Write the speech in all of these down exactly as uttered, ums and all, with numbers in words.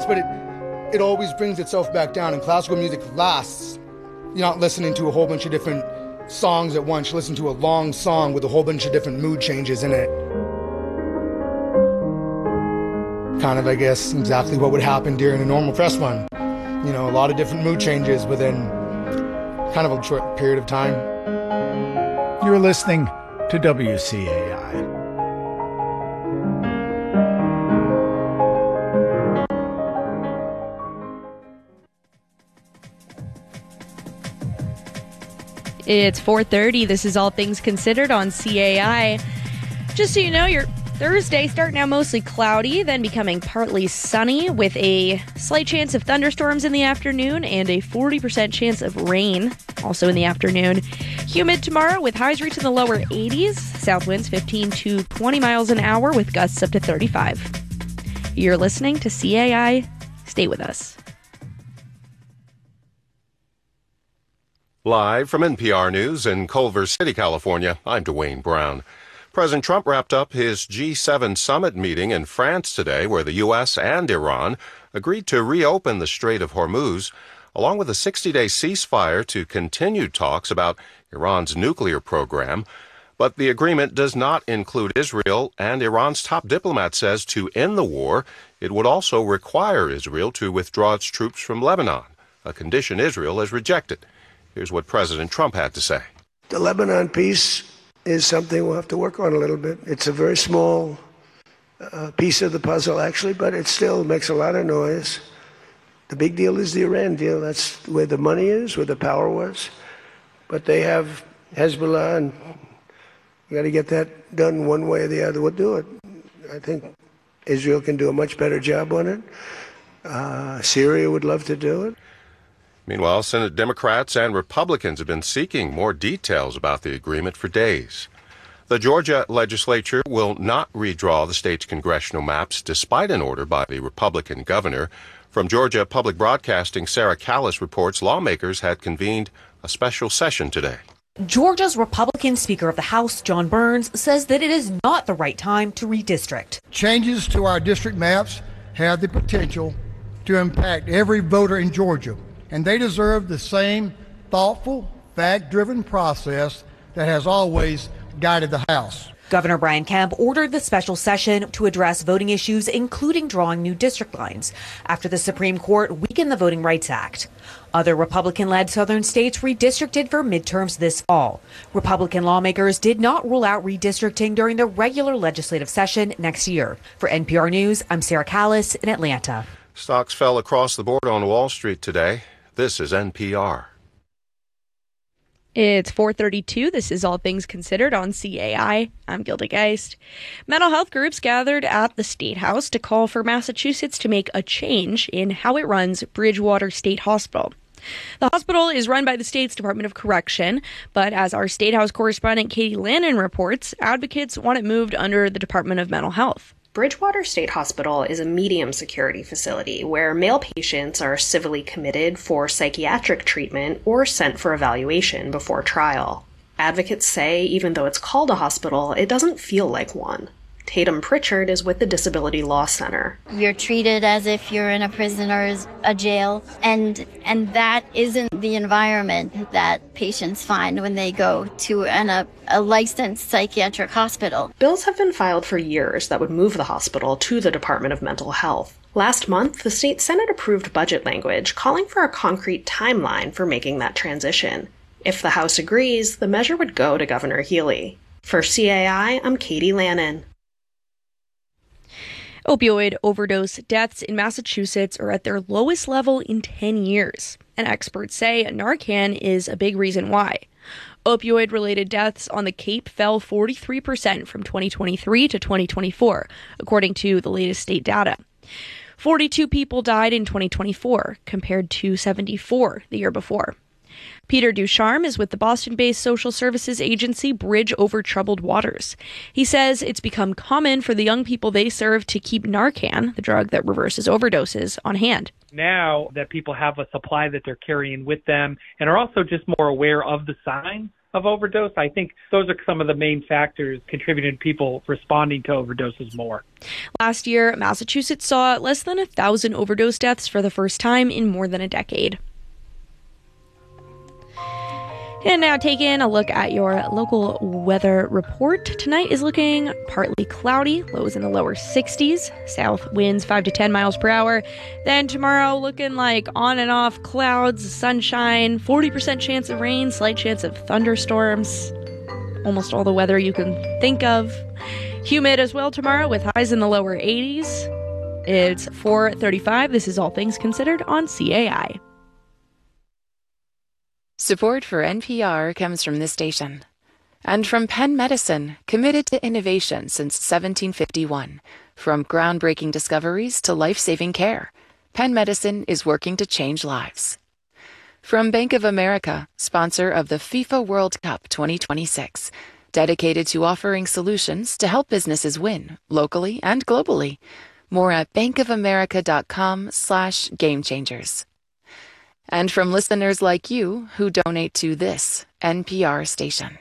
but it it always brings itself back down, and classical music lasts. You're not listening to a whole bunch of different songs at once. You listen to a long song with a whole bunch of different mood changes in it. Kind of, I guess, exactly what would happen during a normal press run. You know, a lot of different mood changes within kind of a short period of time. You're listening to W C A I. It's four thirty. This is All Things Considered on C A I. Just so you know, your Thursday starting out mostly cloudy, then becoming partly sunny with a slight chance of thunderstorms in the afternoon and a forty percent chance of rain also in the afternoon. Humid tomorrow with highs reaching the lower eighties, south winds fifteen to twenty miles an hour with gusts up to thirty-five. You're listening to C A I. Stay with us. Live from N P R News in Culver City, California, I'm Dwayne Brown. President Trump wrapped up his G seven summit meeting in France today, where the U S and Iran agreed to reopen the Strait of Hormuz, along with a sixty-day ceasefire to continue talks about Iran's nuclear program. But the agreement does not include Israel, and Iran's top diplomat says to end the war, it would also require Israel to withdraw its troops from Lebanon, a condition Israel has rejected. Here's what President Trump had to say. The Lebanon peace is something we'll have to work on a little bit. It's a very small uh, piece of the puzzle, actually, but it still makes a lot of noise. The big deal is the Iran deal. That's where the money is, where the power was. But they have Hezbollah, and we got to get that done one way or the other. We'll do it. I think Israel can do a much better job on it. Uh, Syria would love to do it. Meanwhile, Senate Democrats and Republicans have been seeking more details about the agreement for days. The Georgia legislature will not redraw the state's congressional maps despite an order by the Republican governor. From Georgia Public Broadcasting, Sarah Callis reports lawmakers had convened a special session today. Georgia's Republican Speaker of the House, John Burns, says that it is not the right time to redistrict. Changes to our district maps have the potential to impact every voter in Georgia, and they deserve the same thoughtful, fact-driven process that has always guided the House. Governor Brian Kemp ordered the special session to address voting issues, including drawing new district lines, after the Supreme Court weakened the Voting Rights Act. Other Republican-led southern states redistricted for midterms this fall. Republican lawmakers did not rule out redistricting during the regular legislative session next year. For N P R News, I'm Sarah Callis in Atlanta. Stocks fell across the board on Wall Street today. This is N P R. It's four thirty-two. This is All Things Considered on C A I. I'm Gilda Geist. Mental health groups gathered at the State House to call for Massachusetts to make a change in how it runs Bridgewater State Hospital. The hospital is run by the state's Department of Correction, but as our State House correspondent Katie Lannon reports, advocates want it moved under the Department of Mental Health. Bridgewater State Hospital is a medium security facility where male patients are civilly committed for psychiatric treatment or sent for evaluation before trial. Advocates say even though it's called a hospital, it doesn't feel like one. Tatum Pritchard is with the Disability Law Center. You're treated as if you're in a prison or a jail, and and that isn't the environment that patients find when they go to an, a, a licensed psychiatric hospital. Bills have been filed for years that would move the hospital to the Department of Mental Health. Last month, the state Senate approved budget language calling for a concrete timeline for making that transition. If the House agrees, the measure would go to Governor Healy. For C A I, I'm Katie Lannon. Opioid overdose deaths in Massachusetts are at their lowest level in ten years, and experts say Narcan is a big reason why. Opioid-related deaths on the Cape fell forty-three percent from twenty twenty-three to twenty twenty-four, according to the latest state data. forty-two people died in twenty twenty-four, compared to seventy-four the year before. Peter Ducharme is with the Boston-based social services agency Bridge Over Troubled Waters. He says it's become common for the young people they serve to keep Narcan, the drug that reverses overdoses, on hand. Now that people have a supply that they're carrying with them and are also just more aware of the signs of overdose. I think those are some of the main factors contributing to people responding to overdoses more. Last year, Massachusetts saw less than a thousand overdose deaths for the first time in more than a decade. And now taking a look at your local weather report. Tonight is looking partly cloudy, lows in the lower sixties, south winds five to ten miles per hour. Then tomorrow looking like on and off clouds, sunshine, forty percent chance of rain, slight chance of thunderstorms. Almost all the weather you can think of. Humid as well tomorrow with highs in the lower eighties. It's four thirty-five. This is All Things Considered on C A I. Support for N P R comes from this station and from Penn Medicine, committed to innovation since seventeen fifty-one. From groundbreaking discoveries to life-saving care, Penn Medicine is working to change lives. From Bank of America, sponsor of the FIFA World Cup twenty twenty-six, dedicated to offering solutions to help businesses win locally and globally. More at bankofamerica.com slash game changers. And from listeners like you who donate to this N P R station.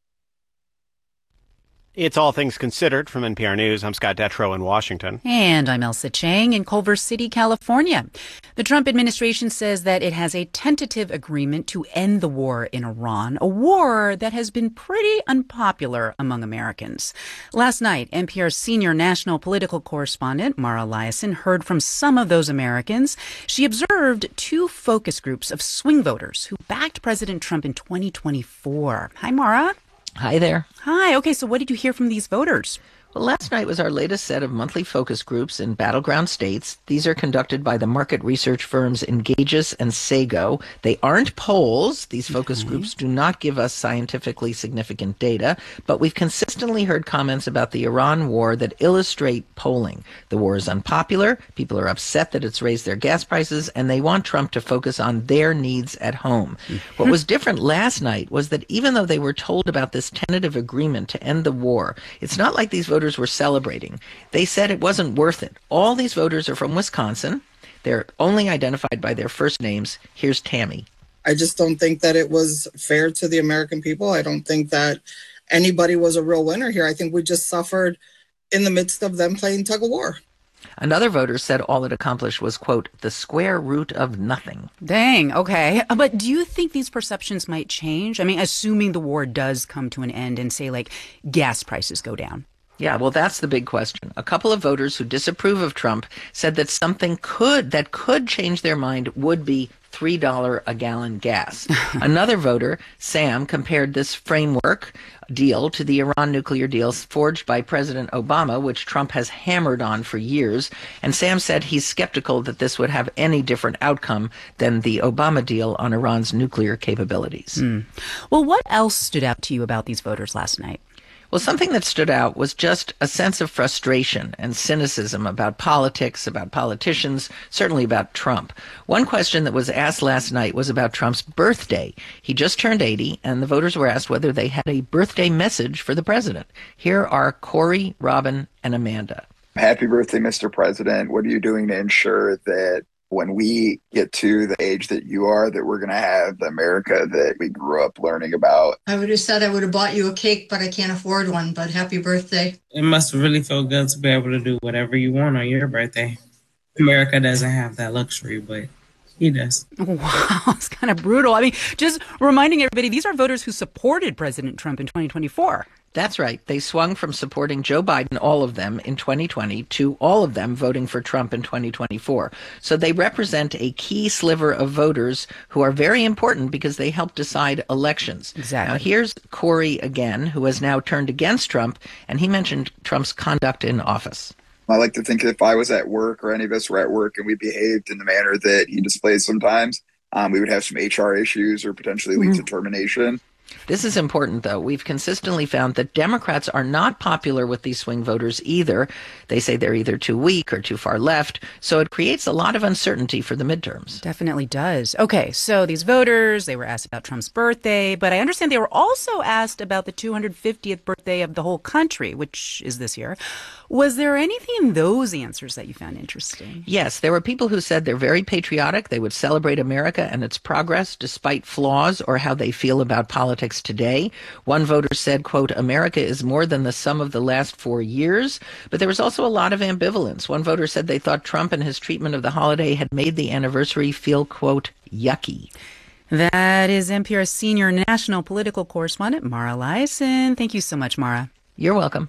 It's All Things Considered from N P R News. I'm Scott Detrow in Washington. And I'm Elsa Chang in Culver City, California. The Trump administration says that it has a tentative agreement to end the war in Iran, a war that has been pretty unpopular among Americans. Last night, N P R's senior national political correspondent, Mara Liasson, heard from some of those Americans. She observed two focus groups of swing voters who backed President Trump in twenty twenty-four. Hi, Mara. Hi there. Hi. Okay, so what did you hear from these voters? Well, last night was our latest set of monthly focus groups in battleground states. These are conducted by the market research firms Engages and Sago. They aren't polls. These focus okay. groups do not give us scientifically significant data, but we've consistently heard comments about the Iran war that illustrate polling. The war is unpopular. People are upset that it's raised their gas prices, and they want Trump to focus on their needs at home. What was different last night was that even though they were told about this tentative agreement to end the war, it's not like these voters were celebrating. They said it wasn't worth it. All these voters are from Wisconsin. They're only identified by their first names. Here's Tammy. I just don't think that it was fair to the American people. I don't think that anybody was a real winner here. I think we just suffered in the midst of them playing tug of war. Another voter said all it accomplished was, quote, the square root of nothing. Dang, okay. But do you think these perceptions might change? I mean, assuming the war does come to an end and, say, like, gas prices go down. Yeah, well, that's the big question. A couple of voters who disapprove of Trump said that something could that could change their mind would be three dollars a gallon gas. Another voter, Sam, compared this framework deal to the Iran nuclear deals forged by President Obama, which Trump has hammered on for years. And Sam said he's skeptical that this would have any different outcome than the Obama deal on Iran's nuclear capabilities. Mm. Well, what else stood out to you about these voters last night? Well, something that stood out was just a sense of frustration and cynicism about politics, about politicians, certainly about Trump. One question that was asked last night was about Trump's birthday. He just turned eighty, and the voters were asked whether they had a birthday message for the president. Here are Corey, Robin, and Amanda. Happy birthday, Mister President. What are you doing to ensure that when we get to the age that you are, that we're going to have the America that we grew up learning about? I would have said I would have bought you a cake, but I can't afford one. But happy birthday. It must really feel good to be able to do whatever you want on your birthday. America doesn't have that luxury, but he does. Wow, it's kind of brutal. I mean, just reminding everybody, these are voters who supported President Trump in twenty twenty-four. That's right. They swung from supporting Joe Biden, all of them, in twenty twenty, to all of them voting for Trump in twenty twenty-four. So they represent a key sliver of voters who are very important because they help decide elections. Exactly. Now, here's Corey again, who has now turned against Trump, and he mentioned Trump's conduct in office. I like to think if I was at work or any of us were at work and we behaved in the manner that he displays sometimes, um, we would have some H R issues or potentially lead mm-hmm. to termination. This is important, though. We've consistently found that Democrats are not popular with these swing voters either. They say they're either too weak or too far left, so it creates a lot of uncertainty for the midterms. Definitely does. Okay, so these voters, they were asked about Trump's birthday, but I understand they were also asked about the two hundred fiftieth birthday of the whole country, which is this year. Was there anything in those answers that you found interesting? Yes, there were people who said they're very patriotic. They would celebrate America and its progress despite flaws or how they feel about politics. Politics Today. One voter said, quote, America is more than the sum of the last four years. But there was also a lot of ambivalence. One voter said they thought Trump and his treatment of the holiday had made the anniversary feel, quote, yucky. That is N P R's senior national political correspondent, Mara Liasson. Thank you so much, Mara. You're welcome.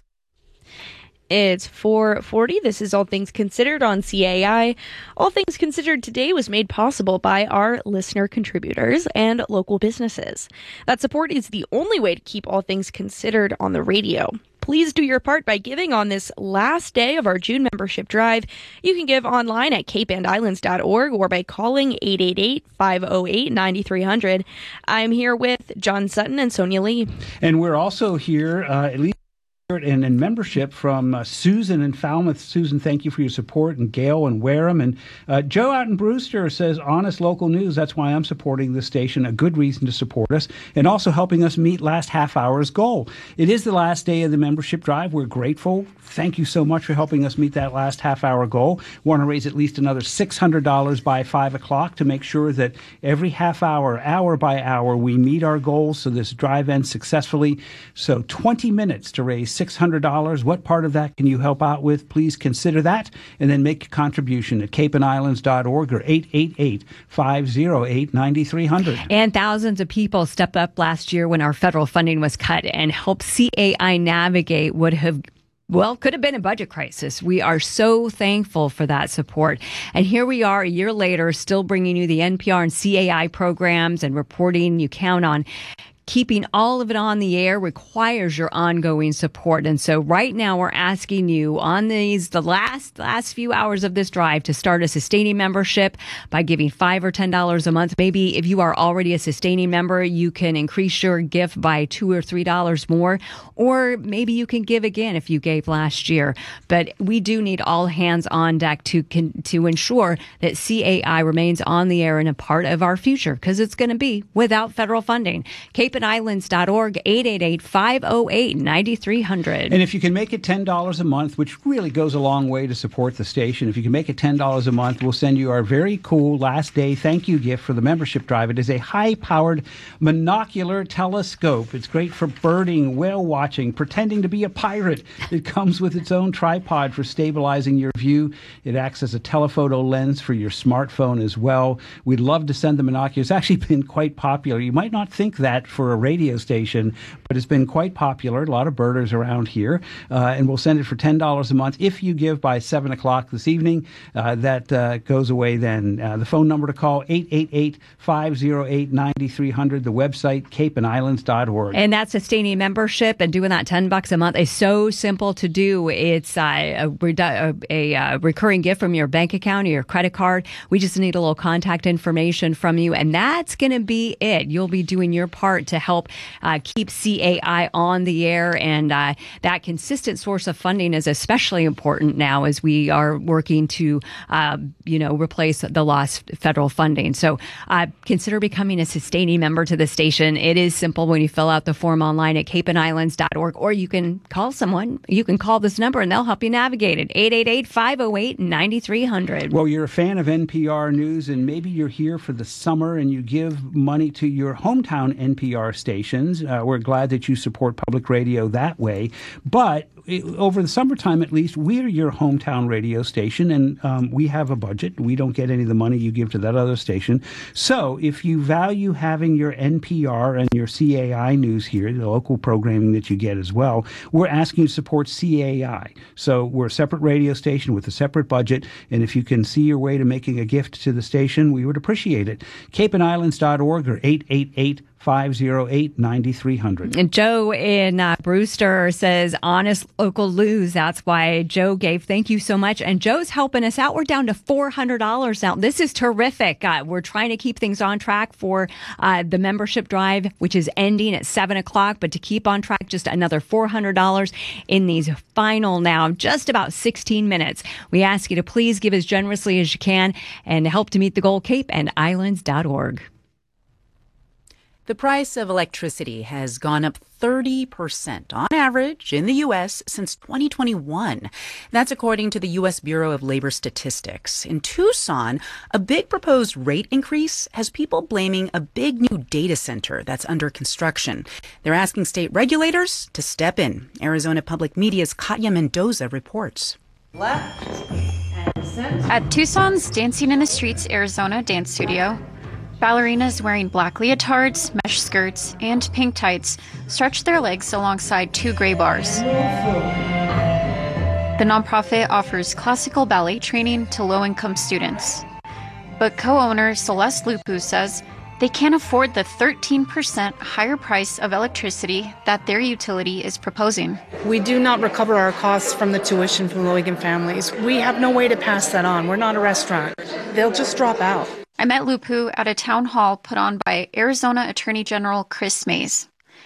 It's four forty. This is All Things Considered on C A I. All Things Considered today was made possible by our listener contributors and local businesses. That support is the only way to keep All Things Considered on the radio. Please do your part by giving on this last day of our June membership drive. You can give online at cape and islands dot org or by calling eight eight eight, five oh eight, nine three hundred. I'm here with John Sutton and Sonia Lee. And we're also here, uh, at least and in membership from uh, Susan in Falmouth. Susan, thank you for your support, and Gail and Wareham. And uh, Joe out in Brewster says, honest local news. That's why I'm supporting this station. A good reason to support us, and also helping us meet last half hour's goal. It is the last day of the membership drive. We're grateful. Thank you so much for helping us meet that last half hour goal. Want to raise at least another six hundred dollars by five o'clock to make sure that every half hour, hour by hour, we meet our goals so this drive ends successfully. So twenty minutes to raise six hundred dollars. What part of that can you help out with? Please consider that, and then make a contribution at cape and islands dot org or eight eight eight, five oh eight, nine three hundred. And thousands of people stepped up last year when our federal funding was cut and helped C A I navigate what have Well, could have been a budget crisis. We are so thankful for that support. And here we are a year later, still bringing you the N P R and C A I programs and reporting you count on. Keeping all of it on the air requires your ongoing support. And so right now we're asking you on these, the last, last few hours of this drive to start a sustaining membership by giving five or ten dollars a month. Maybe if you are already a sustaining member, you can increase your gift by two or three dollars more, or maybe you can give again if you gave last year. But we do need all hands on deck to, to ensure that C A I remains on the air and a part of our future, because it's going to be without federal funding. Cape and islands dot org, eight eight eight, five oh eight, nine three hundred. And if you can make it ten dollars a month, which really goes a long way to support the station, if you can make it ten dollars a month, we'll send you our very cool last day thank you gift for the membership drive. It is a high-powered monocular telescope. It's great for birding, whale watching, pretending to be a pirate. It comes with its own tripod for stabilizing your view. It acts as a telephoto lens for your smartphone as well. We'd love to send the monocular. It's actually been quite popular. You might not think that for a radio station, but it's been quite popular. A lot of birders around here. Uh, and we'll send it for ten dollars a month if you give by seven o'clock this evening. Uh, that uh, goes away then. Uh, the phone number to call, eight eight eight, five oh eight, nine three hundred. The website, cape and islands dot org. And that sustaining membership and doing that ten bucks a month is so simple to do. It's uh, a, a, a, a recurring gift from your bank account or your credit card. We just need a little contact information from you, and that's going to be it. You'll be doing your part to help uh, keep C A I on the air, and uh, that consistent source of funding is especially important now as we are working to, uh, you know, replace the lost federal funding. So uh, consider becoming a sustaining member to the station. It is simple when you fill out the form online at cape and islands dot org, or you can call someone. You can call this number and they'll help you navigate it, eight eight eight, five oh eight, nine three hundred. Well, you're a fan of N P R News, and maybe you're here for the summer and you give money to your hometown N P R stations. Uh, we're glad that you support public radio that way. But it, over the summertime, at least, we're your hometown radio station, and um, we have a budget. We don't get any of the money you give to that other station. So if you value having your N P R and your C A I news here, the local programming that you get as well, we're asking you to support C A I. So we're a separate radio station with a separate budget, and if you can see your way to making a gift to the station, we would appreciate it. cape and islands dot org or eight eight eight, five oh eight, nine three hundred. And Joe in uh, Brewster says, honest local news. That's why Joe gave. Thank you so much. And Joe's helping us out. We're down to four hundred dollars now. This is terrific. Uh, we're trying to keep things on track for uh, the membership drive, which is ending at seven o'clock. But to keep on track, just another four hundred dollars in these final now, just about sixteen minutes. We ask you to please give as generously as you can and help to meet the goal, cape and islands dot org. The price of electricity has gone up thirty percent on average in the U S since twenty twenty-one. That's according to the U S Bureau of Labor Statistics. In Tucson, a big proposed rate increase has people blaming a big new data center that's under construction. They're asking state regulators to step in. Arizona Public Media's Katya Mendoza reports. Left and center. At Tucson's Dancing in the Streets, Arizona dance studio, ballerinas wearing black leotards, mesh skirts, and pink tights stretch their legs alongside two gray bars. The nonprofit offers classical ballet training to low-income students. But co-owner Celeste Lupu says they can't afford the thirteen percent higher price of electricity that their utility is proposing. We do not recover our costs from the tuition from low-income families. We have no way to pass that on. We're not a restaurant. They'll just drop out. I met Lupu at a town hall put on by Arizona Attorney General Chris Mays.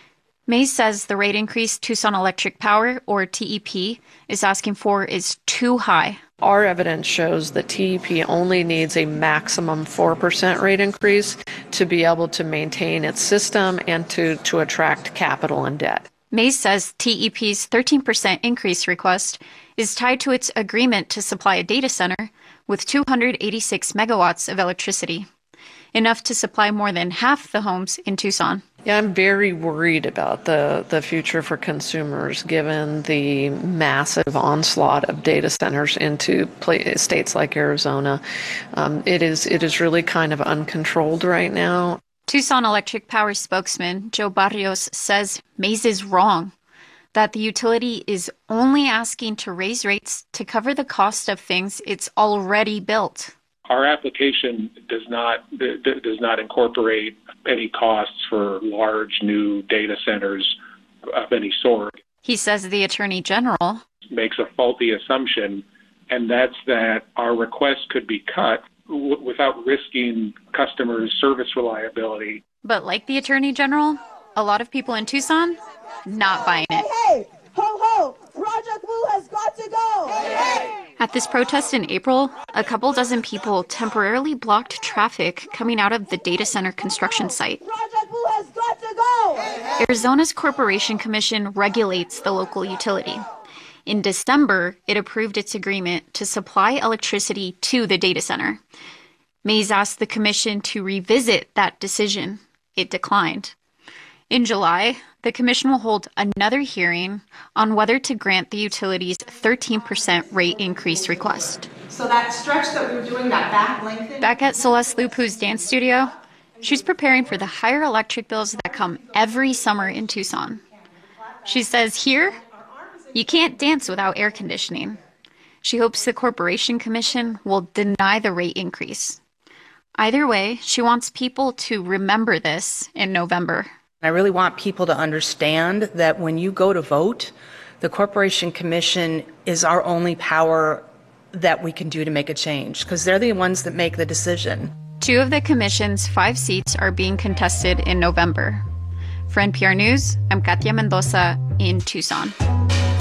Mays says the rate increase Tucson Electric Power, or T E P, is asking for is too high. Our evidence shows that T E P only needs a maximum four percent rate increase to be able to maintain its system and to, to attract capital and debt. Mays says T E P's thirteen percent increase request is tied to its agreement to supply a data center with two hundred eighty-six megawatts of electricity, enough to supply more than half the homes in Tucson. Yeah, I'm very worried about the, the future for consumers given the massive onslaught of data centers into play, states like Arizona. Um, it is it is really kind of uncontrolled right now. Tucson Electric Power spokesman Joe Barrios says Mays is wrong, that the utility is only asking to raise rates to cover the cost of things it's already built. Our application does not does not incorporate any costs for large new data centers of any sort. He says the Attorney General makes a faulty assumption, and that's that our request could be cut w- without risking customers' service reliability. But like the Attorney General, a lot of people in Tucson not buying it. Hey, hey, ho, ho, Project Blue has got to go. Hey, hey. At this protest in April, a couple dozen people temporarily blocked traffic coming out of the data center construction site. Project Blue has got to go. Hey, hey. Arizona's Corporation Commission regulates the local utility. In December, it approved its agreement to supply electricity to the data center. Mays asked the commission to revisit that decision. It declined. In July, the commission will hold another hearing on whether to grant the utility's thirteen percent rate increase request. So that stretch that we were doing, that back lengthen... Back at Celeste Lupu's dance studio, she's preparing for the higher electric bills that come every summer in Tucson. She says here, you can't dance without air conditioning. She hopes the Corporation Commission will deny the rate increase. Either way, she wants people to remember this in November. I really want people to understand that when you go to vote, the Corporation Commission is our only power that we can do to make a change, because they're the ones that make the decision. Two of the commission's five seats are being contested in November. For N P R News, I'm Katya Mendoza in Tucson.